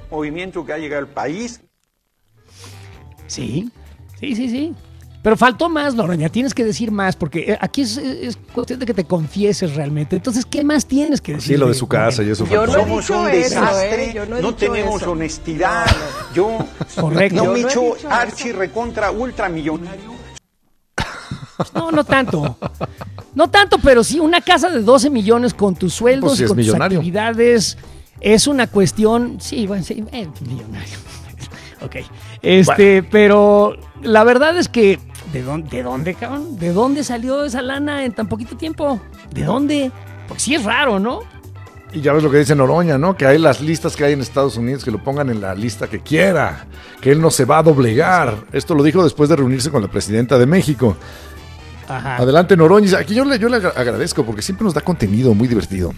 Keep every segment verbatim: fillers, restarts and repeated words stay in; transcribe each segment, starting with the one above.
movimiento que ha llegado al país. Sí, sí, sí, sí. Pero faltó más, Noroña, tienes que decir más, porque aquí es, es cuestión de que te confieses realmente. Entonces, ¿qué más tienes que decir? Sí, lo de su casa y eso. Yo faltó. no Somos un desastre, eso, ¿eh? Yo no, no tenemos eso. honestidad. Yo Correcto. no Yo me he no hecho he archi recontra ultramillonario. No, no tanto. No tanto, pero sí, una casa de doce millones con tus sueldos pues si y con es tus millonario. actividades es una cuestión. Sí, bueno, sí, eh, millonario. Ok. Este, bueno. Pero la verdad es que. ¿De dónde, ¿De dónde, cabrón? ¿De dónde salió esa lana en tan poquito tiempo? ¿De dónde? Porque sí es raro, ¿no? Y ya ves lo que dice Noroña, ¿no? Que hay las listas que hay en Estados Unidos, que lo pongan en la lista que quiera, que él no se va a doblegar. Esto lo dijo después de reunirse con la presidenta de México. Ajá. Adelante, Noroña. Aquí yo le, yo le agradezco porque siempre nos da contenido muy divertido.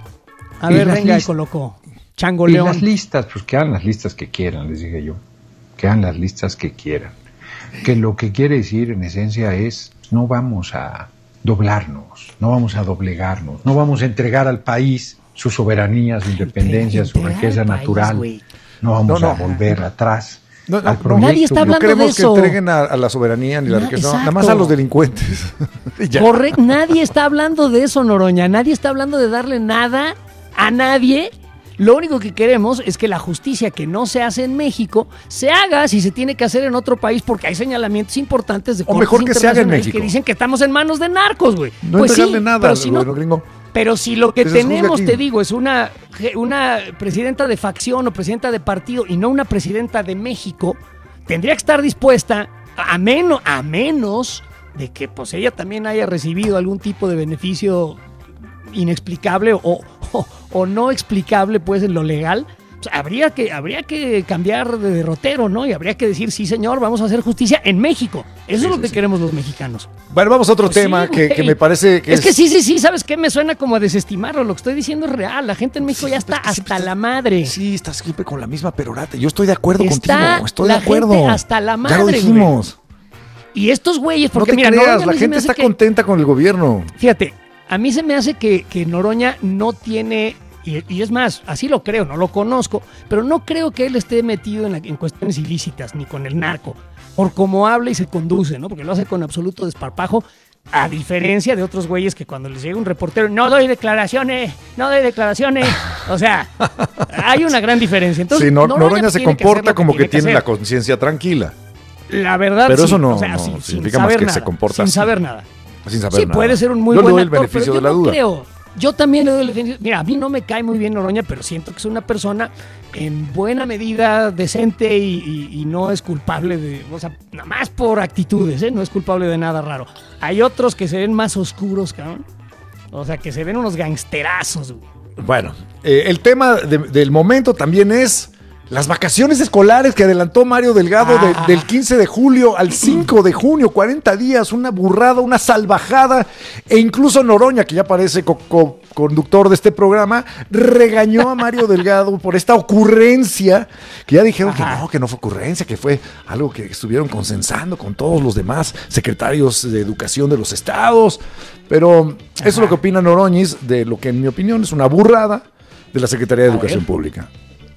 A ver, venga, list- colocó. Chango y León. las listas, pues que hagan las listas que quieran, les dije yo. Que hagan las listas que quieran. Que lo que quiere decir en esencia es no vamos a doblarnos, no vamos a doblegarnos, no vamos a entregar al país su soberanía, su independencia, su riqueza natural, país, no vamos no, no. a volver atrás. No, no, al proyecto. Nadie está hablando no queremos de eso. que entreguen a, a la soberanía ni la no, riqueza, no, nada más a los delincuentes. Correcto, nadie está hablando de eso, Noroña, nadie está hablando de darle nada a nadie. Lo único que queremos es que la justicia que no se hace en México se haga si se tiene que hacer en otro país, porque hay señalamientos importantes de o mejor que se haga en México, que dicen que estamos en manos de narcos, güey. No pues sí, nada, pero si no, gringo. Pero si lo que tenemos, te digo, es una, una presidenta de facción o presidenta de partido y no una presidenta de México, tendría que estar dispuesta a menos, a menos de que pues ella también haya recibido algún tipo de beneficio inexplicable o, o, o no explicable pues en lo legal. O sea, habría que, habría que cambiar de derrotero, ¿no? Y habría que decir, sí señor, vamos a hacer justicia en México. Eso sí, es lo sí, que sí. queremos los mexicanos. Bueno, vamos a otro pues tema sí, que, que me parece que es... Es que sí, sí, sí, ¿sabes qué? Me suena como a desestimarlo. Lo que estoy diciendo es real. La gente en México sí, ya está hasta estás, la madre. Sí, estás siempre con la misma perorata. Yo estoy de acuerdo está contigo. Estoy la de acuerdo. Gente hasta la madre, ya lo dijimos. Güey. Y estos güeyes, porque no te mira, creas, Noroña, la gente está que, contenta con el gobierno. Fíjate, a mí se me hace que, que Noroña no tiene... Y, y es más, así lo creo, no lo conozco, pero no creo que él esté metido en, la, en cuestiones ilícitas ni con el narco, por cómo habla y se conduce, ¿no? Porque lo hace con absoluto desparpajo, a diferencia de otros güeyes que cuando les llega un reportero, no doy declaraciones, no doy declaraciones. O sea, hay una gran diferencia. Entonces, sí, no, Noroña, Noroña se comporta que como que, que tiene, que la conciencia tranquila. La verdad, pero sí, eso no, o sea, no sin, significa sin más que nada, se comporta sin así. saber nada. Sin saber sí, nada. puede ser un muy yo buen le doy el actor, beneficio pero de la yo duda. No creo. Yo también le doy el beneficio. Mira, a mí no me cae muy bien Noroña, pero siento que es una persona en buena medida decente y, y, y no es culpable de, o sea, nada más por actitudes, ¿eh? No es culpable de nada raro. Hay otros que se ven más oscuros, cabrón. O sea, que se ven unos gangsterazos, güey. Bueno, eh, el tema de, del momento también es las vacaciones escolares que adelantó Mario Delgado ah. de, del quince de julio al cinco de junio, cuarenta días, una burrada, una salvajada, e incluso Noroña, que ya parece co- co- conductor de este programa, regañó a Mario Delgado por esta ocurrencia, que ya dijeron Ajá. que no, que no fue ocurrencia, que fue algo que estuvieron consensando con todos los demás secretarios de educación de los estados, pero Ajá. eso es lo que opina Noroñis de lo que en mi opinión es una burrada de la Secretaría de a Educación ver. Pública.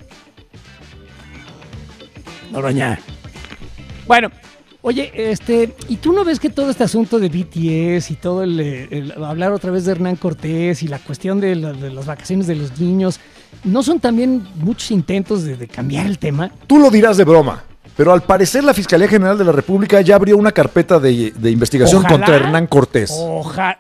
Noroña. Bueno, oye, este, ¿y tú no ves que todo este asunto de B T S y todo el, el hablar otra vez de Hernán Cortés y la cuestión de, la, de las vacaciones de los niños, no son también muchos intentos de, de cambiar el tema? Tú lo dirás de broma, pero al parecer la Fiscalía General de la República ya abrió una carpeta de, de investigación Ojalá, contra Hernán Cortés. Ojalá.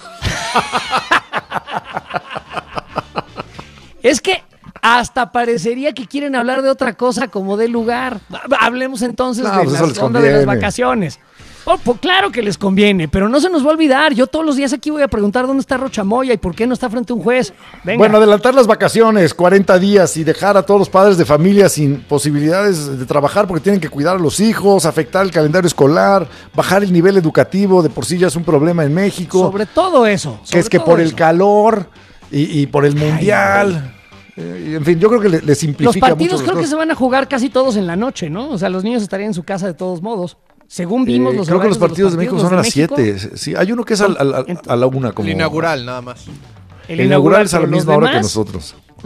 Es que hasta parecería que quieren hablar de otra cosa como de lugar. Hablemos entonces no, de pues la onda de las vacaciones. Oh, pues claro que les conviene, pero no se nos va a olvidar. Yo todos los días aquí voy a preguntar dónde está Rocha Moya y por qué no está frente a un juez. Venga. Bueno, adelantar las vacaciones, cuarenta días y dejar a todos los padres de familia sin posibilidades de trabajar porque tienen que cuidar a los hijos, afectar el calendario escolar, bajar el nivel educativo, de por sí ya es un problema en México. Sobre todo eso. Que es que por eso. El calor y, y por el mundial... Ay, en fin, yo creo que le, le simplifica mucho. Los partidos creo que se van a jugar casi todos en la noche, ¿no? O sea, los niños estarían en su casa de todos modos. Según vimos eh, los creo que los partidos de, los partidos de México son a las siete. Sí, hay uno que es a, a, a la una. Como... El inaugural, nada más. El, el inaugural, inaugural es a la misma hora demás, que nosotros.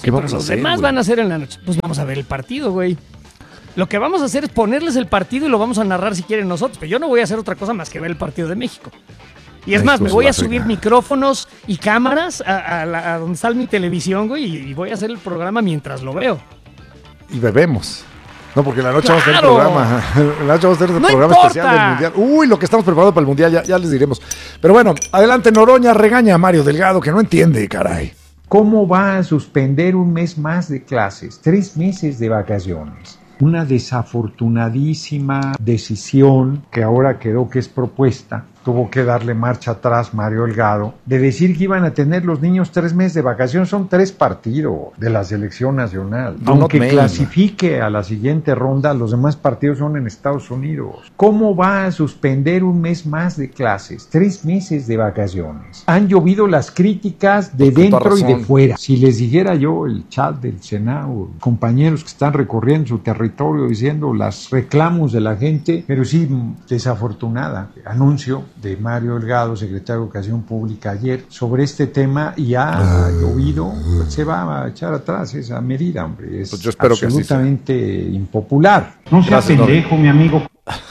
¿Qué vamos Pero a los hacer, demás güey? van a hacer en la noche. Pues vamos a ver el partido, güey. Lo que vamos a hacer es ponerles el partido y lo vamos a narrar si quieren nosotros. Pero yo no voy a hacer otra cosa más que ver el partido de México. Y es México, más, me voy a Sudáfrica. subir micrófonos y cámaras a, a, la- a donde está mi televisión, güey, y, y voy a hacer el programa mientras lo veo. Y bebemos. No, porque en la noche vamos a tener ¡Claro! programa. En la noche vamos a tener ¡No programa importa! especial del Mundial. Uy, lo que estamos preparando para el Mundial, ya, ya les diremos. Pero bueno, adelante, Noroña regaña a Mario Delgado, que no entiende, caray. ¿Cómo va a suspender un mes más de clases? Tres meses de vacaciones. Una desafortunadísima decisión que ahora quedó que es propuesta. Tuvo que darle marcha atrás Mario Delgado de decir que iban a tener los niños tres meses de vacación. Son tres partidos de la selección nacional. Do not Aunque name. clasifique a la siguiente ronda, los demás partidos son en Estados Unidos. ¿Cómo va a suspender un mes más de clases? Tres meses de vacaciones. Han llovido las críticas de Pues con toda dentro y de razón. fuera. Si les dijera yo el chat del Senado, compañeros que están recorriendo su territorio diciendo los reclamos de la gente, pero sí, desafortunada. Anuncio de Mario Delgado, secretario de Educación Pública, ayer sobre este tema, y ha llovido, se va a echar atrás esa medida, hombre. Es Pues yo espero que así sea. absolutamente impopular. No seas Gracias, pendejo, mi amigo.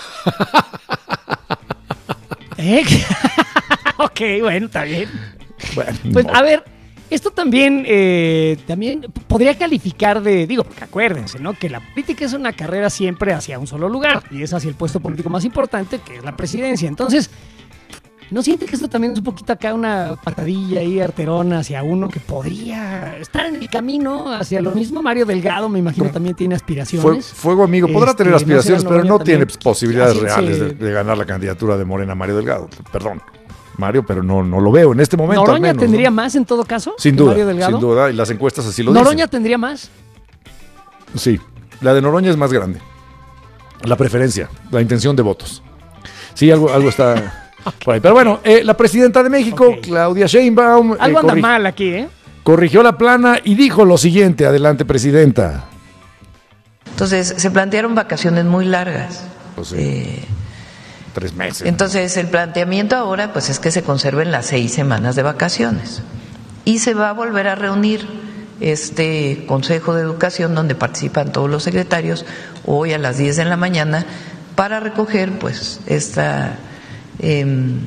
¿Eh? Ok, bueno, está bien. Bueno, Pues no. a ver, esto también, eh, también podría calificar de, digo, porque acuérdense, ¿no? Que la política es una carrera siempre hacia un solo lugar y es hacia el puesto político más importante, que es la presidencia. Entonces, ¿no siente que esto también es un poquito acá una patadilla ahí arterona hacia uno que podría estar en el camino hacia lo mismo? Mario Delgado, me imagino, también tiene Fue- aspiraciones. fuego amigo, podrá Este, tener no aspiraciones, sé, pero Noroña no tiene también. posibilidades Así reales se- de, de ganar la candidatura de Morena Mario Delgado. Perdón, Mario, pero no, no lo veo en este momento. al ¿Noroña menos, tendría ¿no? más en todo caso? Sin que duda, Mario Delgado? sin duda, y las encuestas así lo ¿Noroña dicen. tendría más? Sí, la de Noroña es más grande. La preferencia, la intención de votos. Sí, algo, algo está por ahí. Pero bueno, eh, la presidenta de México, Ok. Claudia Sheinbaum, eh, Algo anda corri- mal aquí, ¿eh? corrigió la plana y dijo lo siguiente. Adelante, presidenta. Entonces, se plantearon vacaciones muy largas. Pues sí. Eh, Tres meses. entonces, el planteamiento ahora pues es que se conserven las seis semanas de vacaciones. Y se va a volver a reunir este Consejo de Educación donde participan todos los secretarios hoy a las diez de la mañana para recoger pues esta eh,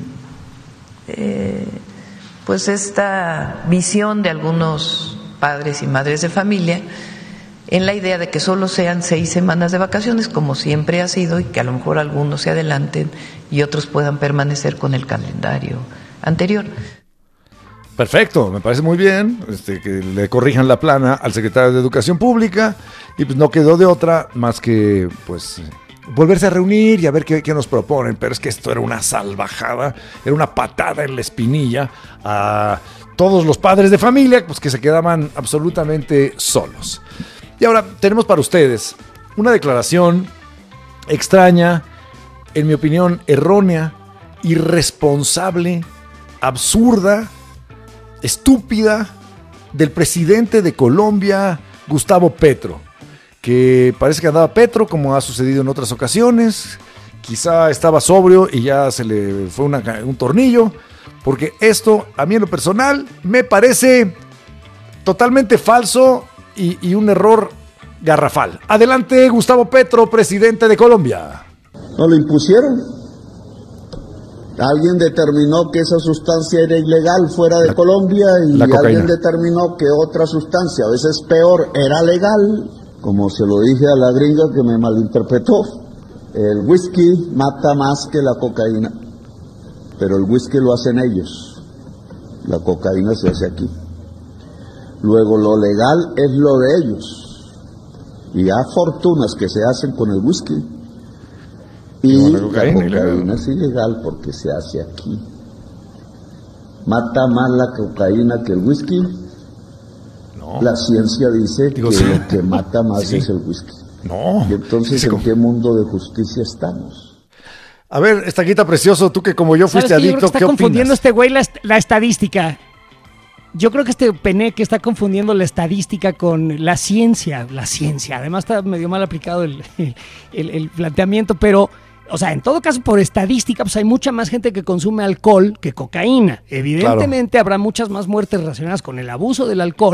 eh, pues esta visión de algunos padres y madres de familia en la idea de que solo sean seis semanas de vacaciones, como siempre ha sido, y que a lo mejor algunos se adelanten y otros puedan permanecer con el calendario anterior. Perfecto, me parece muy bien este, que le corrijan la plana al secretario de Educación Pública y pues no quedó de otra más que pues volverse a reunir y a ver qué, qué nos proponen, pero es que esto era una salvajada, era una patada en la espinilla a todos los padres de familia pues que se quedaban absolutamente solos. Y ahora tenemos para ustedes una declaración extraña, en mi opinión errónea, irresponsable, absurda, estúpida del presidente de Colombia, Gustavo Petro, que parece que andaba Petro como ha sucedido en otras ocasiones, quizá estaba sobrio y ya se le fue una, un tornillo, porque esto a mí en lo personal me parece totalmente falso y, y un error garrafal. Adelante, Gustavo Petro, presidente de Colombia. ¿No lo impusieron? Alguien determinó que esa sustancia era ilegal fuera de La- Colombia y la cocaína. alguien determinó que otra sustancia, a veces peor, era legal. Como se lo dije a la gringa que me malinterpretó, el whisky mata más que la cocaína, pero el whisky lo hacen ellos, la cocaína se hace aquí. Luego lo legal es lo de ellos y hay fortunas que se hacen con el whisky. Y No, la la cocaína cocaína, ilegal. es ilegal porque se hace aquí. ¿Mata más la cocaína que el whisky? No, La ciencia dice Digo, que sí. lo que mata más Sí. es el whisky. no. Y entonces, Ese ¿en co- qué mundo de justicia estamos? A ver, estaquita precioso, tú que como yo ¿Sabes fuiste qué? Yo creo adicto, que está ¿qué confundiendo opinas? este güey la, est- la estadística. Yo creo que este Peneque está confundiendo la estadística con la ciencia. La ciencia. Además está medio mal aplicado el, el- el planteamiento, pero, o sea, en todo caso, por estadística, pues hay mucha más gente que consume alcohol que cocaína. Evidentemente habrá muchas más muertes relacionadas con el abuso del alcohol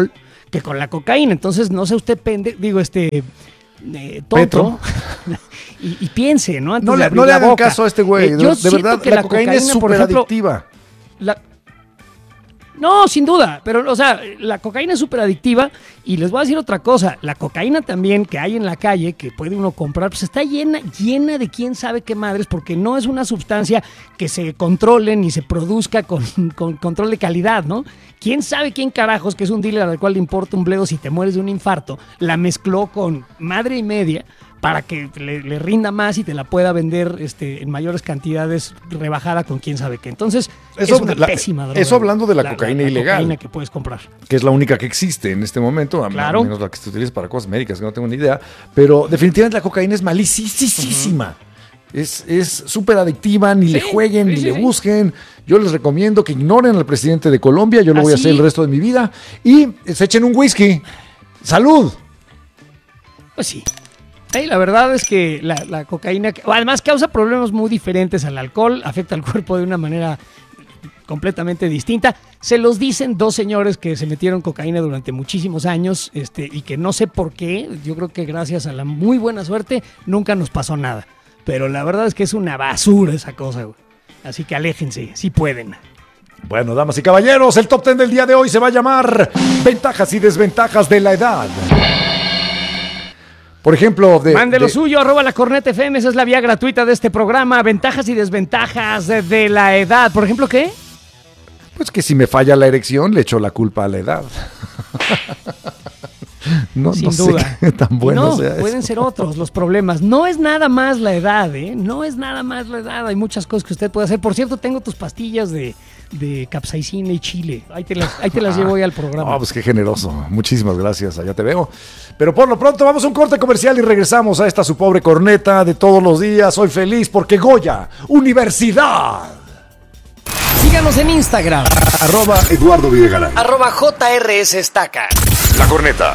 que con la cocaína. Entonces, no sea usted pende, digo, este... Eh, tonto y, y piense, ¿no? Antes no de le, abrir no le la hagan boca. caso a este güey. Eh, de, yo de verdad, que la, la cocaína, es por súper ejemplo, adictiva. La... No, sin duda, pero o sea, la cocaína es súper adictiva y les voy a decir otra cosa, la cocaína también que hay en la calle, que puede uno comprar, pues está llena, llena de quién sabe qué madres, porque no es una sustancia que se controle ni se produzca con, con control de calidad, ¿no? ¿Quién sabe quién carajos, que es un dealer al cual le importa un bledo si te mueres de un infarto, la mezcló con madre y media para que le, le rinda más y te la pueda vender este, en mayores cantidades rebajada con quién sabe qué. Entonces, eso, es una la, pésima droga. Eso hablando de la, la cocaína la, la ilegal. Cocaína que puedes comprar. Que es la única que existe en este momento, claro. a menos la que se utiliza para cosas médicas, que no tengo ni idea. Pero definitivamente la cocaína es malísima. Uh-huh. Es súper adictiva, ni sí, le jueguen, sí, ni sí, le sí. busquen. Yo les recomiendo que ignoren al presidente de Colombia, yo lo ¿Ah, voy a hacer el resto de mi vida. Y se echen un whisky. ¡Salud! Pues sí. Hey, la verdad es que la, la cocaína, además causa problemas muy diferentes al alcohol, afecta al cuerpo de una manera completamente distinta. Se los dicen dos señores que se metieron cocaína durante muchísimos años este, y que no sé por qué, yo creo que gracias a la muy buena suerte nunca nos pasó nada. Pero la verdad es que es una basura esa cosa, güey. Así que aléjense, si pueden. Bueno, damas y caballeros, el top ten del día de hoy se va a llamar Ventajas y desventajas de la edad. Por ejemplo, de... Mande lo de, suyo, arroba la Corneta F M, esa es la vía gratuita de este programa. Ventajas y desventajas de, de la edad. ¿Por ejemplo qué? Pues que si me falla la erección, le echo la culpa a la edad. No, Sin no duda. sé qué tan bueno no, sea pueden eso. ser otros los problemas. No es nada más la edad, ¿eh? No es nada más la edad. Hay muchas cosas que usted puede hacer. Por cierto, tengo tus pastillas de, de capsaicina y chile. Ahí te las, ahí te las ah, llevo hoy al programa. Ah, pues qué generoso. Muchísimas gracias. Allá te veo. Pero por lo pronto vamos a un corte comercial y regresamos a esta su pobre corneta de todos los días. Soy feliz porque Goya, Universidad. Síganos en Instagram. Arroba Eduardo Videgaray. Arroba J R S Estaca. La Corneta.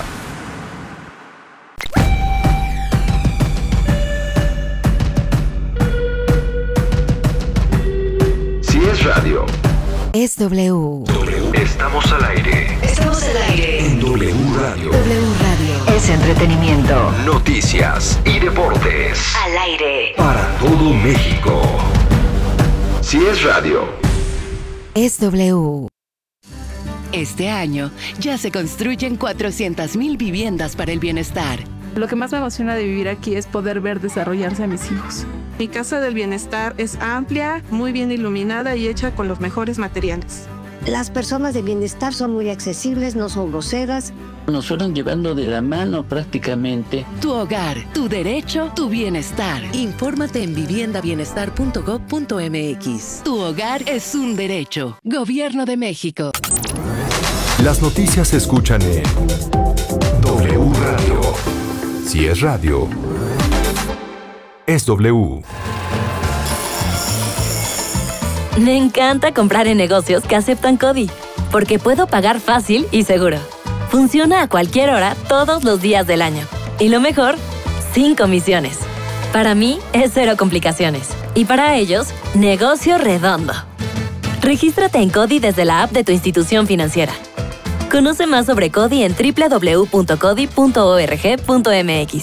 Si es radio. Es W. W. Estamos al aire. Estamos al aire. En W Radio. W Radio. Es entretenimiento. Noticias y deportes. Al aire. Para todo México. Si es radio. Es W. Este año ya se construyen cuatrocientas mil viviendas para el bienestar. Lo que más me emociona de vivir aquí es poder ver desarrollarse a mis hijos. Mi casa del bienestar es amplia, muy bien iluminada y hecha con los mejores materiales. Las personas de bienestar son muy accesibles, no son groseras. Nos fueron llevando de la mano prácticamente. Tu hogar, tu derecho, tu bienestar. Infórmate en vivienda bienestar punto gob punto m x. Tu hogar es un derecho. Gobierno de México. Las noticias se escuchan en W Radio. Si es radio, es W. Me encanta comprar en negocios que aceptan CODI, porque puedo pagar fácil y seguro. Funciona a cualquier hora, todos los días del año. Y lo mejor, sin comisiones. Para mí, es cero complicaciones. Y para ellos, negocio redondo. Regístrate en CODI desde la app de tu institución financiera. Conoce más sobre CODI en doble u doble u doble u punto codi punto org punto m x.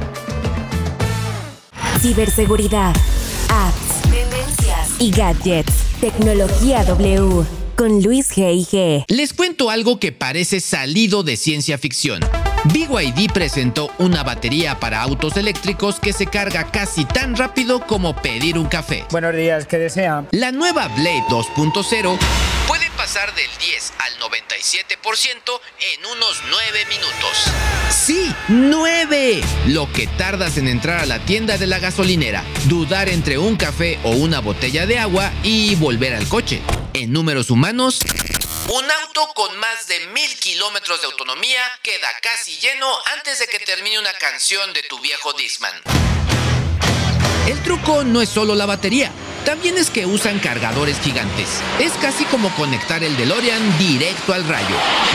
Ciberseguridad, apps, tendencias y gadgets. Tecnología W con Luis G I G. Les cuento algo que parece salido de ciencia ficción. B Y D presentó una batería para autos eléctricos que se carga casi tan rápido como pedir un café. Buenos días, ¿qué desea? La nueva Blade dos punto cero puede pasar del diez al noventa y siete por ciento en unos nueve minutos. ¡Sí! ¡nueve! Lo que tardas en entrar a la tienda de la gasolinera, dudar entre un café o una botella de agua y volver al coche. En números humanos, un auto con más de mil kilómetros de autonomía queda casi lleno antes de que termine una canción de tu viejo Discman. El truco no es solo la batería, también es que usan cargadores gigantes. Es casi como conectar el DeLorean directo al rayo.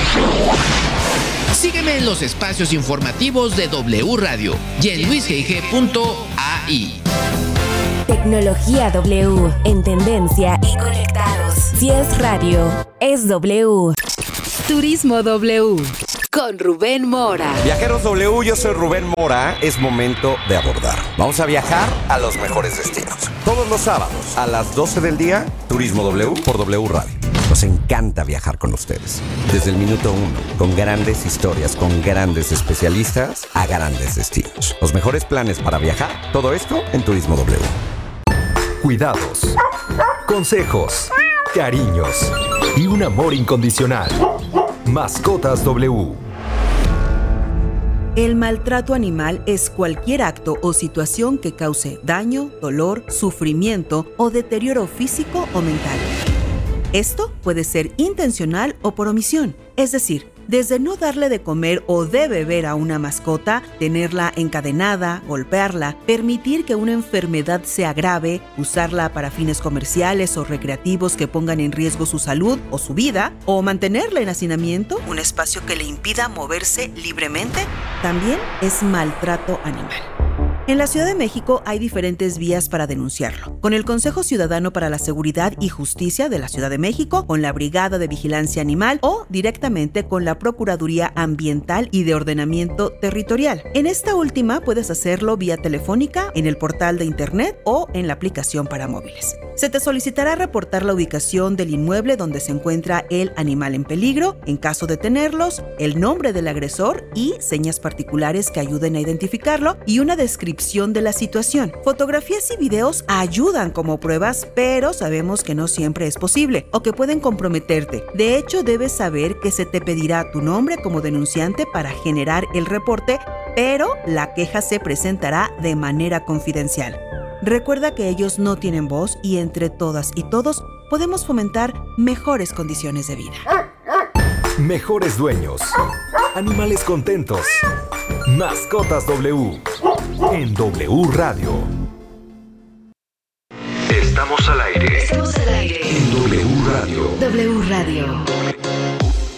Sígueme en los espacios informativos de W Radio y en luis g g punto a i. Tecnología W, en tendencia y conectados. Si es radio, es W. Turismo W. con Rubén Mora. Viajeros W, yo soy Rubén Mora. Es momento de abordar. Vamos a viajar a los mejores destinos. Todos los sábados a las doce del día, Turismo W por W Radio. Nos encanta viajar con ustedes. Desde el minuto uno, con grandes historias, con grandes especialistas a grandes destinos. Los mejores planes para viajar, todo esto en Turismo W. Cuidados, consejos, cariños y un amor incondicional. Mascotas W. El maltrato animal es cualquier acto o situación que cause daño, dolor, sufrimiento o deterioro físico o mental. Esto puede ser intencional o por omisión, es decir, desde no darle de comer o de beber a una mascota, tenerla encadenada, golpearla, permitir que una enfermedad se agrave, usarla para fines comerciales o recreativos que pongan en riesgo su salud o su vida, o mantenerla en hacinamiento, un espacio que le impida moverse libremente, también es maltrato animal. En la Ciudad de México hay diferentes vías para denunciarlo. Con el Consejo Ciudadano para la Seguridad y Justicia de la Ciudad de México, con la Brigada de Vigilancia Animal o directamente con la Procuraduría Ambiental y de Ordenamiento Territorial. En esta última puedes hacerlo vía telefónica, en el portal de internet o en la aplicación para móviles. Se te solicitará reportar la ubicación del inmueble donde se encuentra el animal en peligro, en caso de tenerlos, el nombre del agresor y señas particulares que ayuden a identificarlo y una descripción de la situación. Fotografías y videos ayudan como pruebas, pero sabemos que no siempre es posible o que pueden comprometerte. De hecho, debes saber que se te pedirá tu nombre como denunciante para generar el reporte, pero la queja se presentará de manera confidencial. Recuerda que ellos no tienen voz y entre todas y todos podemos fomentar mejores condiciones de vida. Mejores dueños. Animales contentos. Mascotas W. En W Radio. Estamos al aire. Estamos al aire. En W Radio. W Radio.